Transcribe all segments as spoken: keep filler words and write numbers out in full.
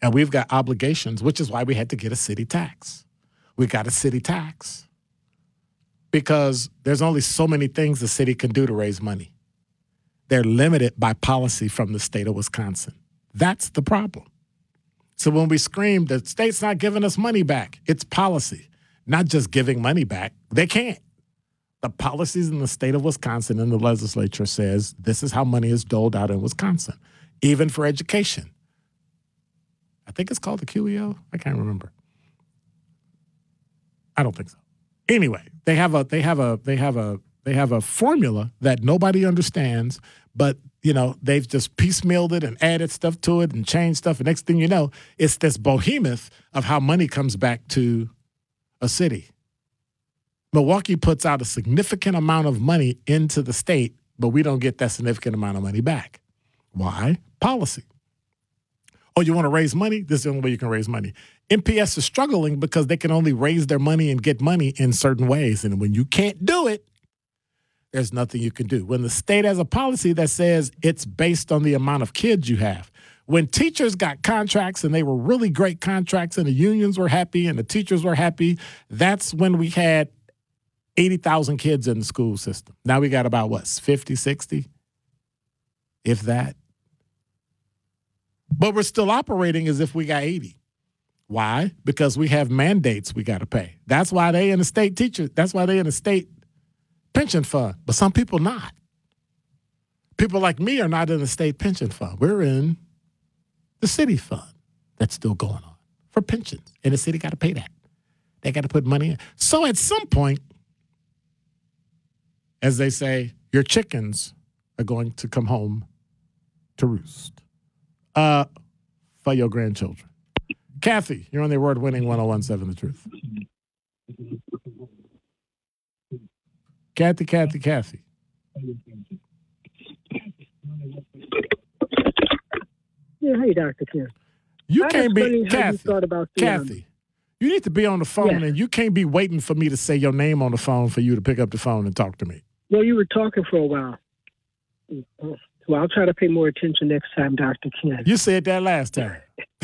And we've got obligations, which is why we had to get a city tax. We got a city tax because there's only so many things the city can do to raise money. They're limited by policy from the state of Wisconsin. That's the problem. So when we scream, the state's not giving us money back, it's policy, not just giving money back. They can't. The policies in the state of Wisconsin and the legislature says this is how money is doled out in Wisconsin, even for education. I think it's called the Q E O. I can't remember. I don't think so. Anyway, they have a they have a they have a they have a formula that nobody understands, but you know, they've just piecemealed it and added stuff to it and changed stuff. And next thing you know, it's this behemoth of how money comes back to a city. Milwaukee puts out a significant amount of money into the state, but we don't get that significant amount of money back. Why? Policy. Oh, you want to raise money? This is the only way you can raise money. M P S is struggling because they can only raise their money and get money in certain ways. And when you can't do it, there's nothing you can do. When the state has a policy that says it's based on the amount of kids you have. When teachers got contracts and they were really great contracts and the unions were happy and the teachers were happy, that's when we had eighty thousand kids in the school system. Now we got about, what, fifty, sixty? If that. But we're still operating as if we got eighty. Why? Because we have mandates we got to pay. That's why they in the state teacher. That's why they in the state pension fund. But some people not. People like me are not in the state pension fund. We're in the city fund that's still going on for pensions. And the city got to pay that. They got to put money in. So at some point, as they say, your chickens are going to come home to roost. Uh, for your grandchildren. Kathy, you're on the award-winning one oh one point seven The Truth. Kathy, Kathy, Kathy. Yeah, hey, Doctor Ken. You I can't be, Kathy, you about the, Kathy, um, you need to be on the phone, yeah. And you can't be waiting for me to say your name on the phone for you to pick up the phone and talk to me. Well, you were talking for a while. Well, I'll try to pay more attention next time, Doctor Ken. You said that last time.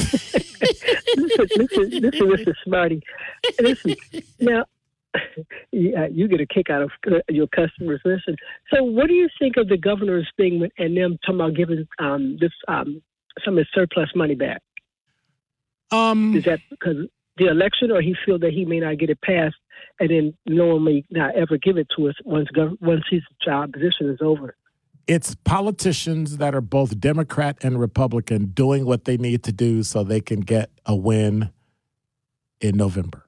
listen, listen, listen, Mister Smarty. Listen, now, yeah, you get a kick out of your customers. Listen, so what do you think of the governor's thing and them talking about giving um, this um, some of his surplus money back? Um, Is that because of the election, or he feel that he may not get it passed and then no one may not ever give it to us once gov- once his job position is over? It's politicians that are both Democrat and Republican doing what they need to do so they can get a win in November.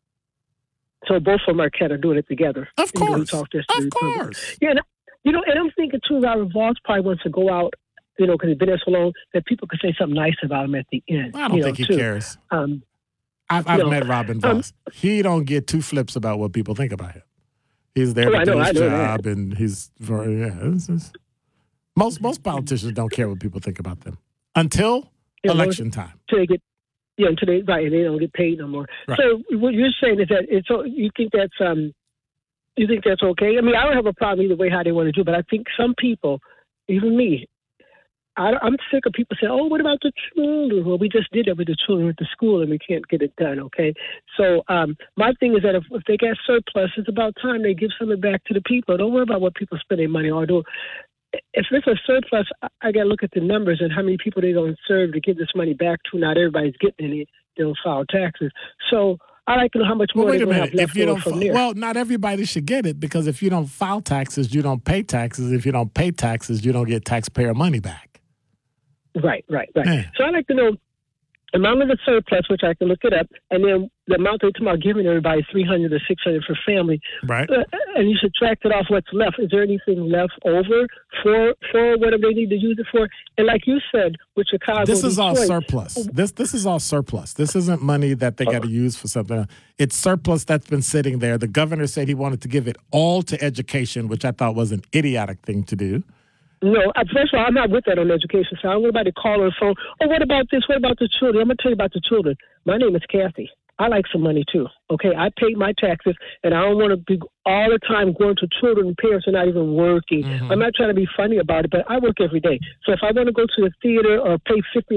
So both of them are kind of doing it together. Of course. Of course. Yeah, and, you know, and I'm thinking, too, Robert Voss probably wants to go out, you know, because he's been there so long, that people could say something nice about him at the end. I don't you think know, he too. cares. Um, I've, I've know, met Robin Voss. Um, he don't get two flips about what people think about him. He's there oh, to I do know, his I know job, that. and he's very, yeah, it's, it's, Most most politicians don't care what people think about them until yeah, election time. Until they get, yeah, until they right, and they don't get paid no more. Right. So what you're saying is that it's you think that's um, you think that's okay? I mean, I don't have a problem either way how they want to do, but I think some people, even me, I, I'm sick of people saying, "Oh, what about the children?" Well, we just did that with the children at the school, and we can't get it done. Okay, so um, my thing is that if, if they got surplus, it's about time they give something back to the people. Don't worry about what people spend their money on. Do if it's a surplus, I got to look at the numbers and how many people they don't serve to give this money back to. Not everybody's getting any. They don't file taxes. So I like to know how much more well, they're wait a going to minute. have left If you don't, from fi- there. well, not everybody should get it because if you don't file taxes, you don't pay taxes. If you don't pay taxes, you don't get taxpayer money back. Right, right, right. Yeah. So I like to know the amount of the surplus, which I can look it up, and then the amount they're talking about giving everybody, three hundred or six hundred for family. Right. Uh, and you subtract it off what's left. Is there anything left over for for whatever they need to use it for? And like you said, with Chicago, This is all Detroit, surplus. This this is all surplus. This isn't money that they got to use for something. It's surplus that's been sitting there. The governor said he wanted to give it all to education, which I thought was an idiotic thing to do. No, first of all, I'm not with that on education. So I don't want anybody to call on the phone. Oh, what about this? What about the children? I'm going to tell you about the children. My name is Kathy. I like some money, too. Okay, I pay my taxes, and I don't want to be all the time going to children and parents who are not even working. Mm-hmm. I'm not trying to be funny about it, but I work every day. So if I want to go to the theater or pay fifty